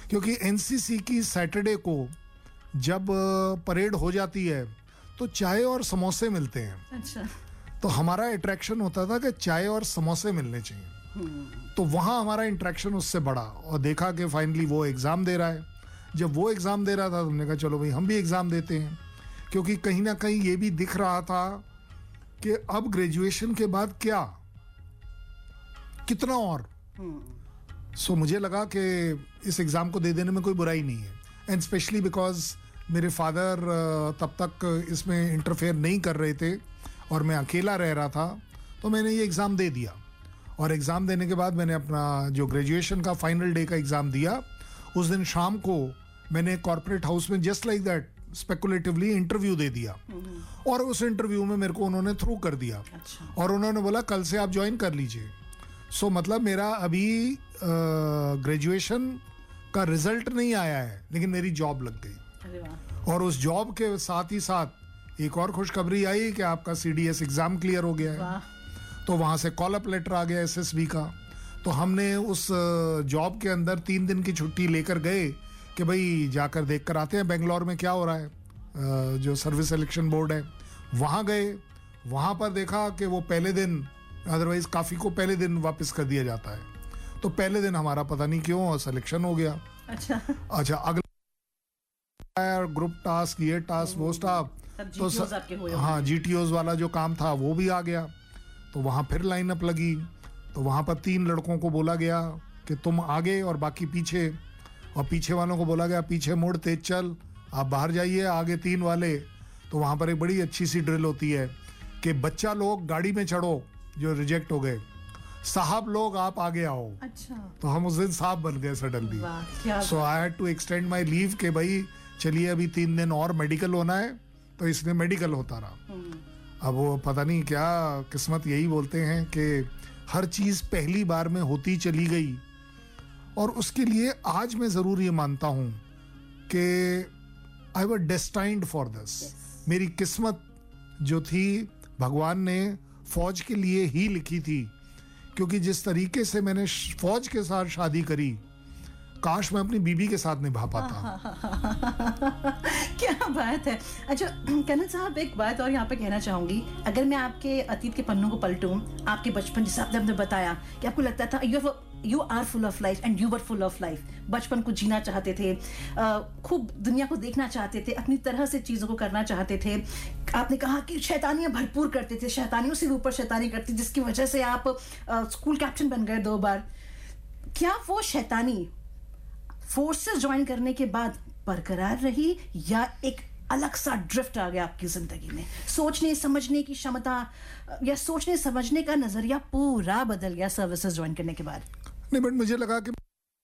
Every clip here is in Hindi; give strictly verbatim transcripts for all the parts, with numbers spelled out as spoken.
क्योंकि एनसीसी की सैटरडे को जब परेड हो जाती है तो चाय और समोसे मिलते हैं। अच्छा। तो हमारा अट्रैक्शन होता था कि चाय और समोसे मिलने चाहिए। तो वहाँ हमारा इंटरेक्शन उससे बढ़ा और देखा कि फाइनली वो एग्ज़ाम दे रहा है। जब वो एग्ज़ाम दे रहा था तो हमने कहा चलो भाई हम भी एग्ज़ाम देते हैं, क्योंकि कहीं ना कहीं ये भी दिख रहा था कि अब ग्रेजुएशन के बाद क्या, कितना और। सो so, मुझे लगा कि इस एग्ज़ाम को दे देने में कोई बुराई नहीं है, एंड स्पेशली बिकॉज मेरे फादर तब तक इसमें इंटरफेयर नहीं कर रहे थे और मैं अकेला रह रहा था, तो मैंने ये एग्ज़ाम दे दिया। और एग्ज़ाम देने के बाद मैंने अपना जो ग्रेजुएशन का फाइनल डे का एग्ज़ाम दिया, उस दिन शाम को मैंने कॉर्पोरेट हाउस में जस्ट लाइक दैट स्पेकुलेटिवली इंटरव्यू दे दिया। और उस इंटरव्यू में मेरे को उन्होंने थ्रू कर दिया। अच्छा। और उन्होंने बोला कल से आप ज्वाइन कर लीजिए। सो so, मतलब मेरा अभी ग्रेजुएशन का रिजल्ट नहीं आया है, लेकिन मेरी जॉब लग गई। अरे वाह। और उस जॉब के साथ ही साथ एक और खुशखबरी आई कि आपका सीडीएस एग्जाम क्लियर हो गया है। वाह। तो वहाँ से कॉल अप लेटर आ गया एसएसबी का। तो हमने उस जॉब के अंदर तीन दिन की छुट्टी लेकर गए कि भाई जाकर देख कर आते हैं बेंगलोर में क्या हो रहा है, जो सर्विस सिलेक्शन बोर्ड है। वहाँ गए, वहाँ पर देखा कि वो पहले दिन, अदरवाइज काफ़ी को पहले दिन वापस कर दिया जाता है, तो पहले दिन हमारा पता नहीं क्यों सिलेक्शन हो गया। अच्छा। अच्छा, अगला ग्रुप टास्क, ये टास्क, वो स्टाफ, तो स... हाँ जीटीओज वाला जो काम था वो भी आ गया। तो वहाँ फिर लाइन अप लगी। तो वहाँ पर तीन लड़कों को बोला गया कि तुम आगे और बाकी पीछे, और पीछे वालों को बोला गया पीछे मुड़, तेज चल, आप बाहर जाइए, आगे तीन वाले। तो वहाँ पर एक बड़ी अच्छी सी ड्रिल होती है कि बच्चा लोग गाड़ी में चढ़ो जो रिजेक्ट हो गए, साहब लोग आप आगे आओ। अच्छा। तो हम उस दिन साहब बन गए suddenly. So I had to extend my leave कि भाई चलिए अभी तीन दिन और मेडिकल होना है, तो इसलिए मेडिकल होता रहा। अब वो पता नहीं क्या किस्मत, यही बोलते हैं कि हर चीज पहली बार में होती चली गई। और उसके लिए आज मैं जरूर ये मानता हूं कि I was destined for this. मेरी किस्मत जो थी भगवान ने फौज के लिए ही लिखी थी, क्योंकि जिस तरीके से मैंने फौज के साथ शादी करी, काश मैं अपनी बीबी के साथ निभा पाता। क्या बात है। अच्छा कनन साहब, एक बात और यहाँ पे कहना चाहूंगी। अगर मैं आपके अतीत के पन्नों को पलटूं, आपके बचपन, जैसे आपने बताया कि आपको लगता था you you are full of life and you were full of life, बचपन को जीना चाहते थे, खूब दुनिया को देखना चाहते थे, अपनी तरह से चीज़ों को करना चाहते थे। आपने कहा कि शैतानियां भरपूर करते थे, शैतानियों से ऊपर शैतानी करते, जिसकी वजह से आप स्कूल कैप्टन बन गए दो बार। क्या वो शैतानी फोर्सेस ज्वाइन करने के बाद बरकरार रही, या एक अलग सा ड्रिफ्ट आ गया आपकी जिंदगी में? सोचने समझने की क्षमता या सोचने समझने का नजरिया पूरा बदल गया सर्विसेज ज्वाइन करने के बाद? नहीं, बट मुझे लगा कि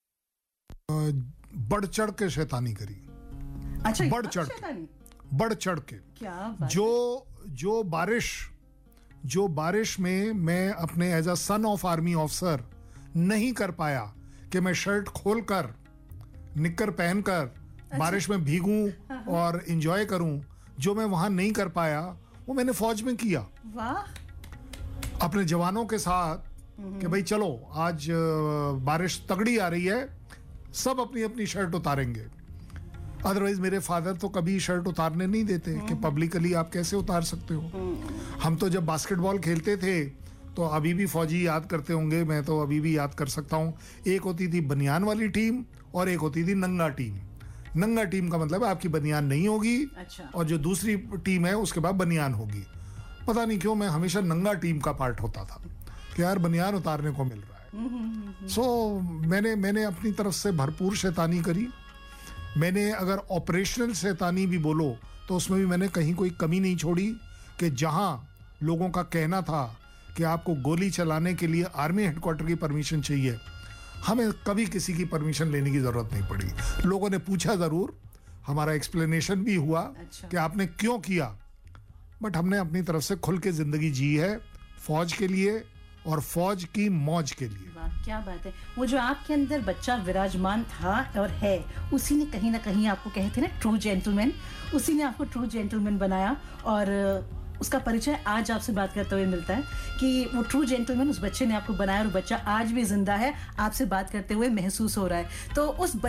बढ़ चढ़ के शैतानी करी। अच्छा, बढ़ चढ़ बढ़ चढ़ के क्या बात जो जो बारिश जो बारिश में मैं अपने as a son of army officer नहीं कर पाया कि मैं शर्ट खोलकर, निक्कर पहनकर, अच्छा, बारिश में भीगूं और एंजॉय करूं, जो मैं वहां नहीं कर पाया वो मैंने फौज में किया। वाह। अपने जवानों के साथ कि भाई चलो आज बारिश तगड़ी आ रही है, सब अपनी अपनी शर्ट उतारेंगे। अदरवाइज मेरे फादर तो कभी शर्ट उतारने नहीं देते कि पब्लिकली आप कैसे उतार सकते हो। हम तो जब बास्केटबॉल खेलते थे तो अभी भी फौजी याद करते होंगे, मैं तो अभी भी याद कर सकता हूँ, एक होती थी बनियान वाली टीम और एक होती थी नंगा टीम। नंगा टीम का मतलब है आपकी बनियान नहीं होगी, अच्छा, और जो दूसरी टीम है उसके बाद बनियान होगी। पता नहीं क्यों मैं हमेशा नंगा टीम का पार्ट होता था कि यार बनियान उतारने को मिल रहा है। सो so, मैंने मैंने अपनी तरफ से भरपूर शैतानी करी। मैंने अगर ऑपरेशनल शैतानी भी बोलो तो उसमें भी मैंने कहीं कोई कमी नहीं छोड़ी कि जहां लोगों का कहना था कि आपको गोली चलाने के लिए आर्मी हेडक्वार्टर की परमिशन चाहिए, हमें कभी किसी की परमिशन लेने की जरूरत नहीं पड़ी। लोगों ने पूछा जरूर, हमारा एक्सप्लेनेशन भी हुआ, अच्छा, कि आपने क्यों किया, बट हमने अपनी तरफ से खुल के जिंदगी जी है फौज के लिए और फौज की मौज के लिए। वाह, क्या बात है। वो जो आपके अंदर बच्चा विराजमान था और है, उसी ने कहीं ना कहीं आपको कहते ना ट्रू जेंटलमैन, उसी ने आपको ट्रू जेंटलमैन बनाया। और उसका परिचय आज आपसे बात करते हुए मिलता है कि वो ट्रू जेंटलमैन उस बच्चे ने आपको बनाया और बच्चा आज भी जिंदा है, आपसे बात करते हुए महसूस हो रहा है। तो उस